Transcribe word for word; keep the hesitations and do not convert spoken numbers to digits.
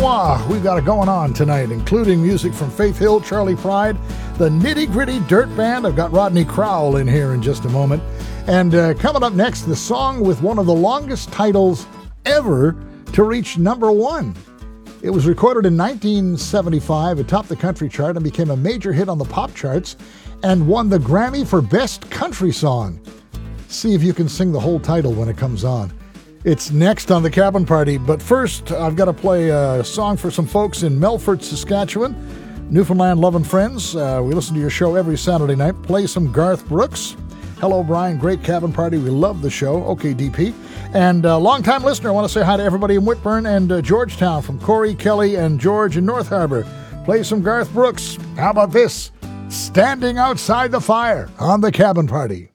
Bourgeois. We've got it going on tonight, including music from Faith Hill, Charlie Pride, the Nitty Gritty Dirt Band. I've got Rodney Crowell in here in just a moment. And uh, coming up next, the song with one of the longest titles ever to reach number one. It was recorded in nineteen seventy-five. It topped the country chart and became a major hit on the pop charts and won the Grammy for Best Country Song. See if you can sing the whole title when it comes on. It's next on The Cabin Party, but first I've got to play a song for some folks in Melfort, Saskatchewan, Newfoundland loving friends. Uh, we listen to your show every Saturday night. Play some Garth Brooks. Hello, Brian. Great Cabin Party. We love the show. Okay, D P. And uh, long-time listener, I want to say hi to everybody in Whitburn and uh, Georgetown from Corey, Kelly, and George in North Harbor. Play some Garth Brooks. How about this? Standing Outside the Fire on The Cabin Party.